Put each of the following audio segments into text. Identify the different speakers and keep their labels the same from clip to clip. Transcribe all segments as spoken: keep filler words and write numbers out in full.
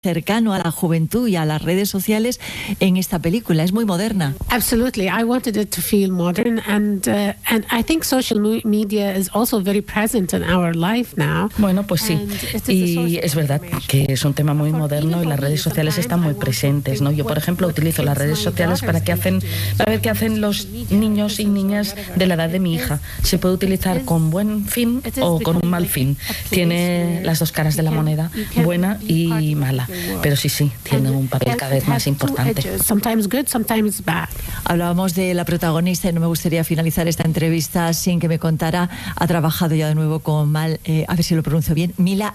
Speaker 1: cercano a la juventud y a las redes sociales en esta película. Es muy moderna.
Speaker 2: Absolutely. I wanted it to feel modern, and uh, and I think social media is also very present in our life now.
Speaker 3: Bueno, pues sí. Y es verdad que es un tema muy moderno y las redes sociales están muy presentes, ¿no? Yo, por ejemplo, utilizo las redes sociales para que hacen para ver qué hacen los niños y niñas de la edad de mi hija. Se puede utilizar con buen fin o con un mal fin. Tiene las dos caras de la moneda, buena y mala. Pero sí, sí, tiene un papel cada vez más importante.
Speaker 1: Hablábamos de la protagonista y no me gustaría finalizar esta entrevista sin que me contara. Ha trabajado ya de nuevo con Mal, eh, a ver si lo pronuncio bien, Mila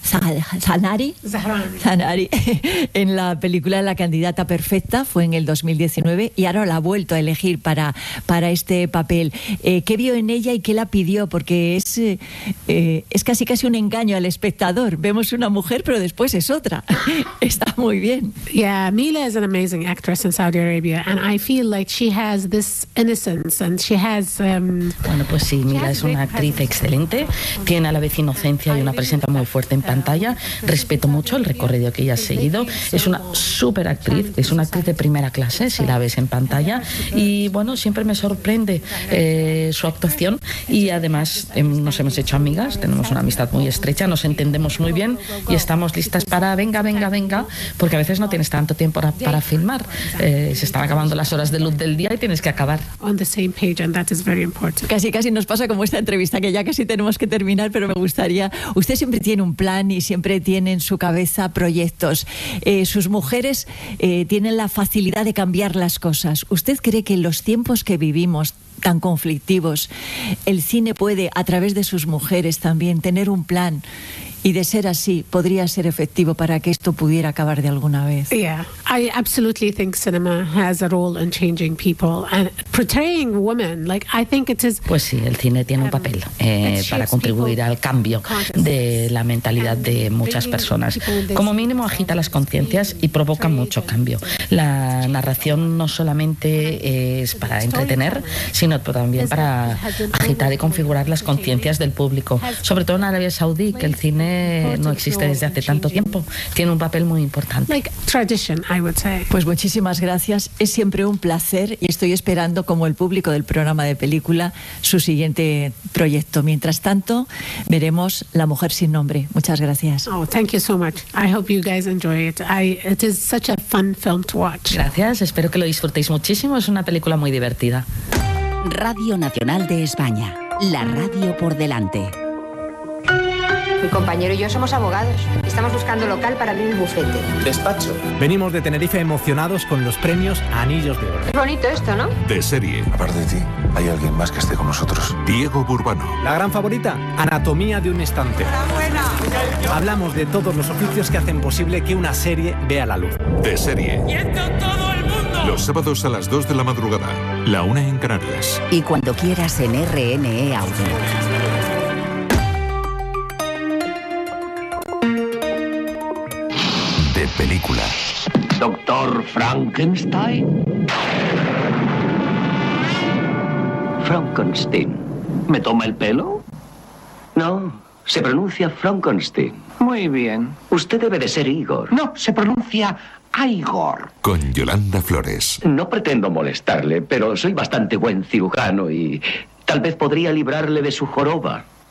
Speaker 1: Al-Zahnari Zahnari en la película La candidata perfecta, fue en el dos mil diecinueve, y ahora la ha vuelto a elegir para, para este papel. Eh, ¿Qué vio en ella y qué la pidió? Porque es, eh, es casi casi un engaño al espectador. Vemos una mujer, pero después es otra. Está muy bien.
Speaker 2: Yeah, Mila is an amazing actress in Saudi Arabia, and I feel like she has this innocence and she has. Um,
Speaker 3: bueno, pues sí, Mila es una actriz excelente, tiene a la vez inocencia y una presencia muy fuerte en pantalla. Respeto mucho el recorrido que ella ha seguido. Es una súper actriz, es una actriz de primera clase si la ves en pantalla, y bueno, siempre me sorprende eh, su actuación, y además eh, nos hemos hecho amigas, tenemos una amistad muy estrecha, nos entendemos muy bien y estamos listas para venga, venga, venga, porque a veces no tienes tanto tiempo para, para filmar. Eh, se están acabando las horas de luz del día y tienes que acabar.
Speaker 2: On the same page, and that is very important.
Speaker 1: Casi, casi nos pasa como esta entrevista, que ya casi tenemos que terminar, pero me gustaría... Usted siempre tiene un plan y siempre tiene en su cabeza proyectos. Eh, sus mujeres eh, tienen la facilidad de cambiar las cosas. ¿Usted cree que en los tiempos que vivimos tan conflictivos, el cine puede, a través de sus mujeres también, tener un plan? Y de ser así, podría ser efectivo para que esto pudiera acabar de alguna vez.
Speaker 2: Yeah, I absolutely think cinema has a role in changing people and portraying women. Like, I think it is.
Speaker 3: Pues sí, el cine tiene un papel eh, para contribuir al cambio de la mentalidad de muchas personas. Como mínimo agita las conciencias y provoca mucho cambio. La narración no solamente es para entretener, sino también para agitar y configurar las conciencias del público. Sobre todo en Arabia Saudí, que el cine no existe desde hace tanto tiempo, tiene un papel muy importante.
Speaker 2: Like tradition, I would say.
Speaker 1: Pues muchísimas gracias, es siempre un placer, y estoy esperando, como el público del programa de película, su siguiente proyecto. Mientras tanto, veremos La mujer sin nombre. Muchas gracias.
Speaker 2: Oh, thank you so much. I hope you guys enjoy it. I, it is such a fun film to watch.
Speaker 3: Gracias, espero que lo disfrutéis muchísimo, es una película muy divertida.
Speaker 4: Radio Nacional de España, la radio por delante.
Speaker 5: Mi compañero y yo somos abogados. Estamos buscando local para abrir un bufete.
Speaker 6: Despacho. Venimos de Tenerife emocionados con los premios Anillos de Oro.
Speaker 5: Es bonito esto, ¿no?
Speaker 7: De serie.
Speaker 8: Aparte de ti, hay alguien más que esté con nosotros.
Speaker 7: Diego Burbano.
Speaker 6: La gran favorita, Anatomía de un instante. ¡Enhorabuena! Hablamos de todos los oficios que hacen posible que una serie vea la luz.
Speaker 7: De serie.
Speaker 9: ¡Y esto todo el mundo!
Speaker 7: Los sábados a las dos de la madrugada. La una en Canarias.
Speaker 4: Y cuando quieras en R N E Audio.
Speaker 8: De película.
Speaker 10: Doctor Frankenstein. Frankenstein. ¿Me toma el pelo? No, se pronuncia Frankenstein. Muy bien. Usted debe de ser Igor. No, se pronuncia Igor.
Speaker 7: Con Yolanda Flores.
Speaker 10: No pretendo molestarle, pero soy bastante buen cirujano y tal vez podría librarle de su joroba.